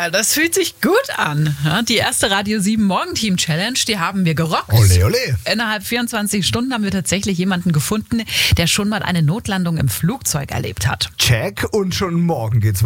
Ja, das fühlt sich gut an. Ja, die erste Radio 7 Morgenteam Challenge, die haben wir gerockt. Ole, ole. Innerhalb 24 Stunden haben wir tatsächlich jemanden gefunden, der schon mal eine Notlandung im Flugzeug erlebt hat. Check, und schon morgen geht's